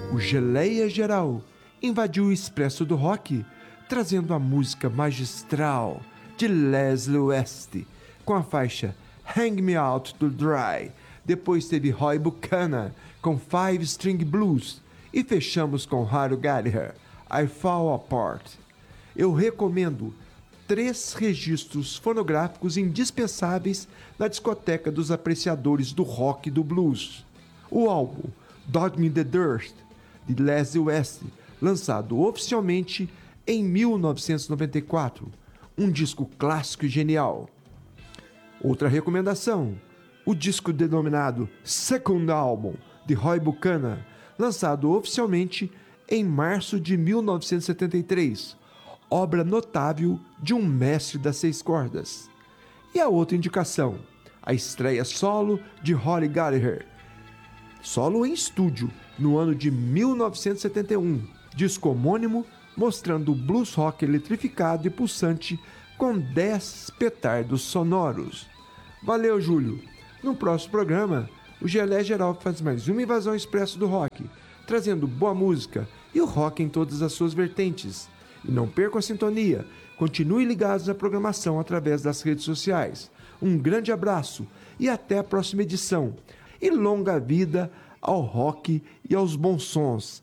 o Geleia Geral invadiu o Expresso do Rock, trazendo a música magistral de Leslie West, com a faixa Hang Me Out to Dry. Depois teve Roy Buchanan com Five String Blues e fechamos com Harold Gallagher, I Fall Apart. Eu recomendo 3 registros fonográficos indispensáveis na discoteca dos apreciadores do rock e do blues. O álbum Dog Me the Dirt, de Leslie West, lançado oficialmente em 1994, um disco clássico e genial. Outra recomendação, o disco denominado Second Album, de Roy Buchanan, lançado oficialmente em março de 1973, obra notável de um mestre das 6 cordas. E a outra indicação, a estreia solo de Rory Gallagher, solo em estúdio, no ano de 1971, disco homônimo mostrando o blues rock eletrificado e pulsante com 10 petardos sonoros. Valeu, Júlio! No próximo programa, o Geleia Geral faz mais uma invasão expresso do rock, trazendo boa música e o rock em todas as suas vertentes. E não percam a sintonia, continue ligados à programação através das redes sociais. Um grande abraço e até a próxima edição. E longa vida ao rock e aos bons sons.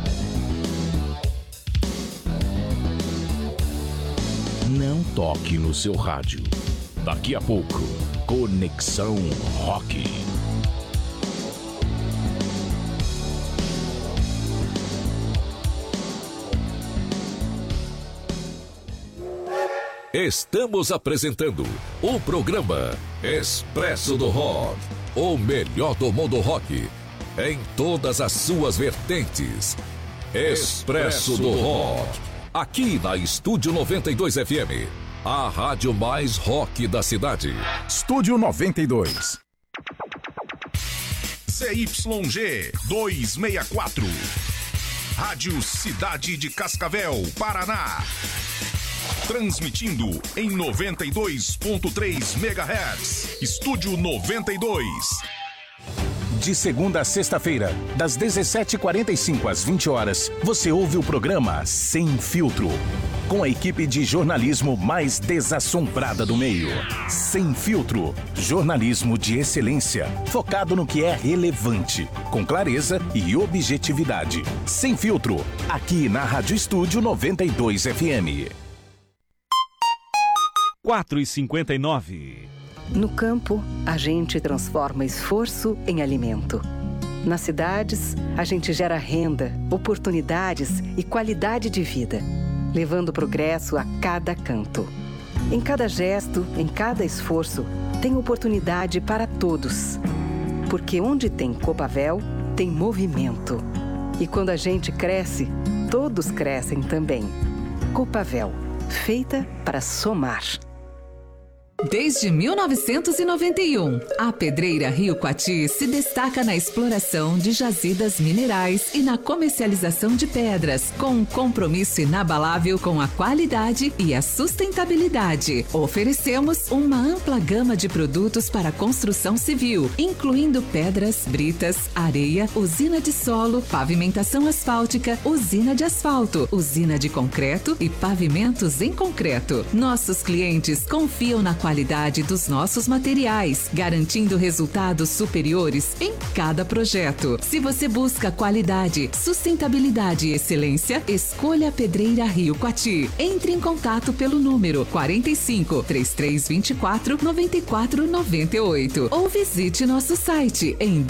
Não toque no seu rádio. Daqui a pouco, Conexão Rock. Estamos apresentando o programa Expresso do Rock, o melhor do mundo rock, em todas as suas vertentes. Expresso do Rock, aqui na Estúdio 92 FM, a rádio mais rock da cidade. Estúdio 92. CYG 264, Rádio Cidade de Cascavel, Paraná. Transmitindo em 92.3 MHz. Estúdio 92. De segunda a sexta-feira, das 17h45 às 20 horas, você ouve o programa Sem Filtro, com a equipe de jornalismo mais desassombrada do meio. Sem Filtro, jornalismo de excelência, focado no que é relevante, com clareza e objetividade. Sem Filtro, aqui na Rádio Estúdio 92 FM. 4h59. No campo, a gente transforma esforço em alimento. Nas cidades, a gente gera renda, oportunidades e qualidade de vida, levando progresso a cada canto. Em cada gesto, em cada esforço, tem oportunidade para todos. Porque onde tem Copavel, tem movimento. E quando a gente cresce, todos crescem também. Copavel, feita para somar. Desde 1991, a Pedreira Rio Coati se destaca na exploração de jazidas minerais e na comercialização de pedras, com um compromisso inabalável com a qualidade e a sustentabilidade. Oferecemos uma ampla gama de produtos para construção civil, incluindo pedras, britas, areia, usina de solo, pavimentação asfáltica, usina de asfalto, usina de concreto e pavimentos em concreto. Nossos clientes confiam na qualidade dos nossos materiais, garantindo resultados superiores em cada projeto. Se você busca qualidade, sustentabilidade e excelência, escolha a Pedreira Rio Coati. Entre em contato pelo número 45 3324 9498 ou visite nosso site em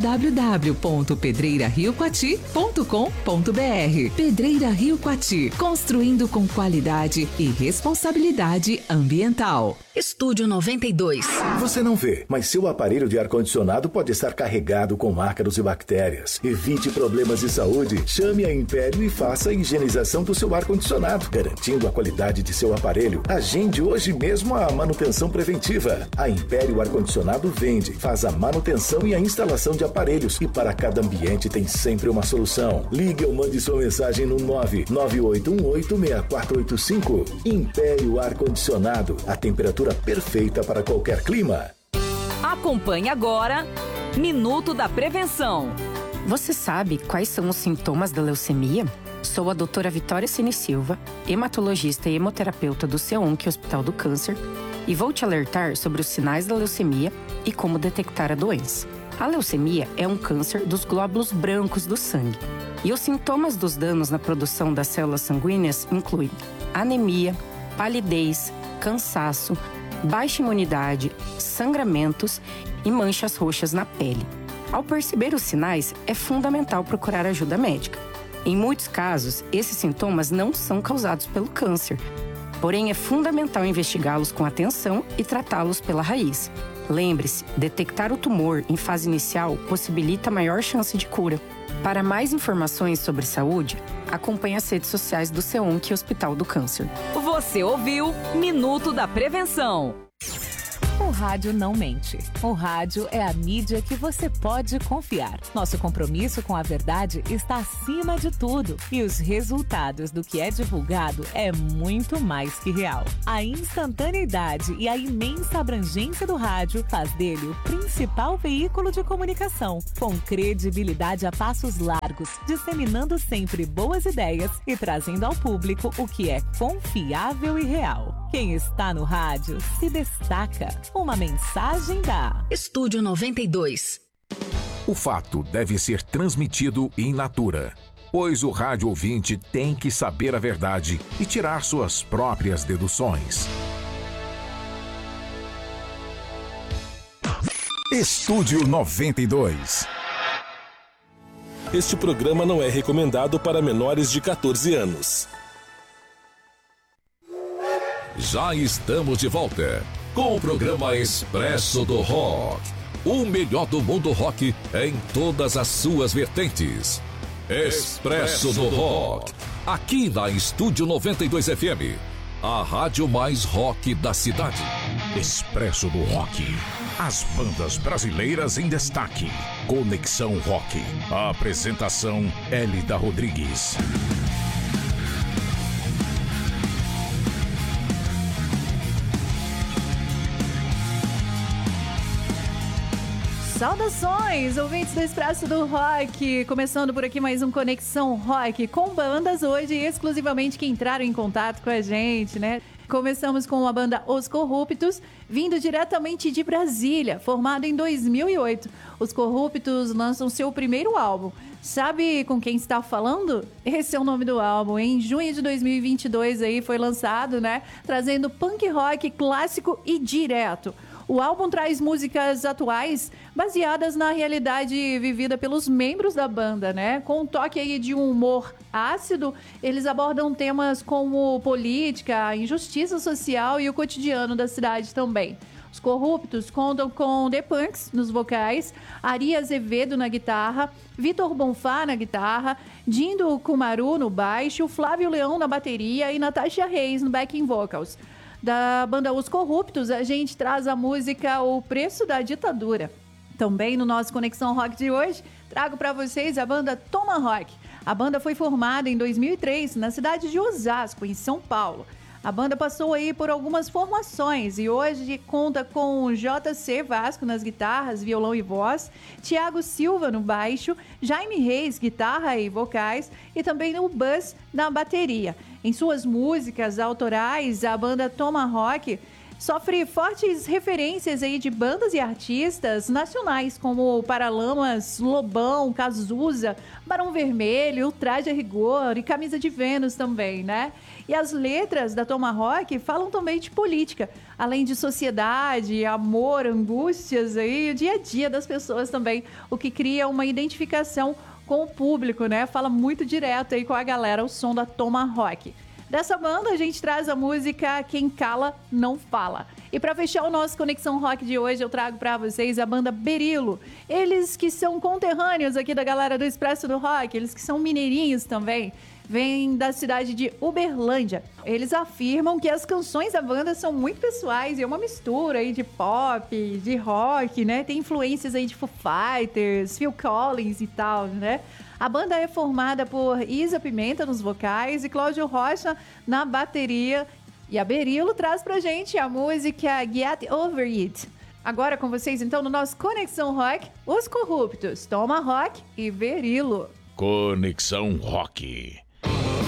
www.pedreirariocoati.com.br. Pedreira Rio Coati, construindo com qualidade e responsabilidade ambiental. Estúdio 92. Você não vê, mas seu aparelho de ar-condicionado pode estar carregado com ácaros e bactérias. Evite problemas de saúde. Chame a Império e faça a higienização do seu ar-condicionado, garantindo a qualidade de seu aparelho. Agende hoje mesmo a manutenção preventiva. A Império Ar-Condicionado vende, faz a manutenção e a instalação de aparelhos. E para cada ambiente tem sempre uma solução. Ligue ou mande sua mensagem no 998186485. Império Ar-Condicionado. A temperatura perfeita para qualquer clima. Acompanhe agora Minuto da Prevenção. Você sabe quais são os sintomas da leucemia? Sou a doutora Vitória Cine Silva, hematologista e hemoterapeuta do CEONC Hospital do Câncer, e vou te alertar sobre os sinais da leucemia e como detectar a doença. A leucemia é um câncer dos glóbulos brancos do sangue. E os sintomas dos danos na produção das células sanguíneas incluem anemia, palidez, cansaço, baixa imunidade, sangramentos e manchas roxas na pele. Ao perceber os sinais, é fundamental procurar ajuda médica. Em muitos casos, esses sintomas não são causados pelo câncer, porém é fundamental investigá-los com atenção e tratá-los pela raiz. Lembre-se, detectar o tumor em fase inicial possibilita maior chance de cura. Para mais informações sobre saúde, acompanhe as redes sociais do CEONC Hospital do Câncer. Você ouviu Minuto da Prevenção. O rádio não mente. O rádio é a mídia que você pode confiar. Nosso compromisso com a verdade está acima de tudo. E os resultados do que é divulgado é muito mais que real. A instantaneidade e a imensa abrangência do rádio faz dele o principal veículo de comunicação, com credibilidade a passos largos, disseminando sempre boas ideias e trazendo ao público o que é confiável e real. Quem está no rádio se destaca. Uma mensagem da Estúdio 92. O fato deve ser transmitido in natura, pois o rádio ouvinte tem que saber a verdade e tirar suas próprias deduções. Estúdio 92. Este programa não é recomendado para menores de 14 anos. Já estamos de volta com o programa Expresso do Rock. O melhor do mundo rock em todas as suas vertentes. Expresso do Rock. Aqui na Estúdio 92 FM. A rádio mais rock da cidade. Expresso do Rock. As bandas brasileiras em destaque. Conexão Rock. A apresentação Hélida Rodrigues. Saudações, ouvintes do Expresso do Rock! Começando por aqui mais um Conexão Rock, com bandas hoje exclusivamente que entraram em contato com a gente, né? Começamos com a banda Os Corruptos, vindo diretamente de Brasília, formada em 2008. Os Corruptos lançam seu primeiro álbum. Sabe com quem está falando? Esse é o nome do álbum. Em junho de 2022 aí foi lançado, né? Trazendo punk rock clássico e direto. O álbum traz músicas atuais baseadas na realidade vivida pelos membros da banda, né? Com um toque aí de um humor ácido, eles abordam temas como política, injustiça social e o cotidiano da cidade também. Os Corruptos contam com The Punks nos vocais, Ari Azevedo na guitarra, Vitor Bonfá na guitarra, Dindo Kumaru no baixo, Flávio Leão na bateria e Natasha Reis no backing vocals. Da banda Os Corruptos, a gente traz a música O Preço da Ditadura. Também no nosso Conexão Rock de hoje, trago para vocês a banda Tomahawk. A banda foi formada em 2003 na cidade de Osasco, em São Paulo. A banda passou aí por algumas formações e hoje conta com JC Vasco nas guitarras, violão e voz, Thiago Silva no baixo, Jaime Reis, guitarra e vocais e também no bass na bateria. Em suas músicas autorais, a banda Tomahawk sofre fortes referências aí de bandas e artistas nacionais como Paralamas, Lobão, Cazuza, Barão Vermelho, Traje a Rigor e Camisa de Vênus também, né? E as letras da Tomahawk falam também de política, além de sociedade, amor, angústias aí, o dia a dia das pessoas também, o que cria uma identificação com o público, né? Fala muito direto aí com a galera o som da Tomahawk. Dessa banda, a gente traz a música Quem Cala Não Fala. E para fechar o nosso Conexão Rock de hoje, eu trago para vocês a banda Berilo. Eles que são conterrâneos aqui da galera do Expresso do Rock, eles que são mineirinhos também, vêm da cidade de Uberlândia. Eles afirmam que as canções da banda são muito pessoais e é uma mistura aí de pop, de rock, né? Tem influências aí de Foo Fighters, Phil Collins e tal, né? A banda é formada por Isa Pimenta nos vocais e Cláudio Rocha na bateria. E a Berilo traz pra gente a música Get Over It. Agora com vocês, então, no nosso Conexão Rock, Os Corruptos, Toma Rock e Verilo. Conexão Rock.